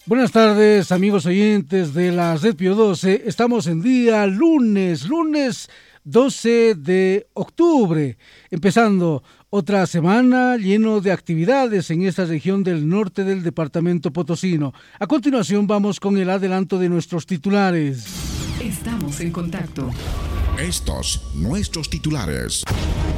Buenas tardes, amigos oyentes de la Red Pío 12. Estamos en día lunes 12 de octubre, empezando otra semana lleno de actividades en esta región del norte del departamento potosino. A continuación vamos con el adelanto de nuestros titulares. Estamos en contacto. Estos nuestros titulares.